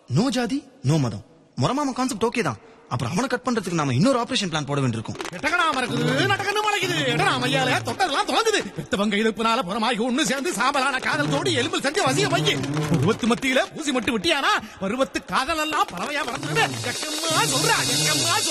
No ஜாதி no மதம். முறமாம concept okay தான். அப்புறம் அவனை கட் பண்றதுக்கு நாம இன்னொரு ஆபரேஷன் பிளான் போட வேண்டியிருக்கும். புறமாகி ஒண்ணு சேர்ந்து சாம்பலான காதல் தோடி எலும்பு செஞ்சு வசிய வைக்கி பருவத்து மத்தியில ஊசி மட்டும் விட்டியானா பருவத்து காதல் எல்லாம் பறவையா வளர்ந்துருவே.